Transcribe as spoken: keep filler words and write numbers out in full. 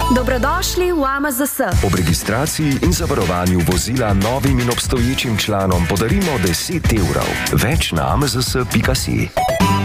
Dobrodošli v A M Z S. Ob registraciji in zavarovanju vozila novim in obstoječim članom podarimo deset evrov. Več na amzs pika si.